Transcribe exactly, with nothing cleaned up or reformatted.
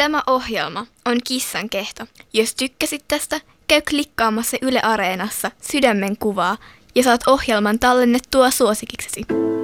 Tuleva ohjelma on Kissan kehto. Jos tykkäsit tästä, käy klikkaamassa Yle Areenassa sydämen kuvaa ja saat ohjelman tallennettua suosikiksesi.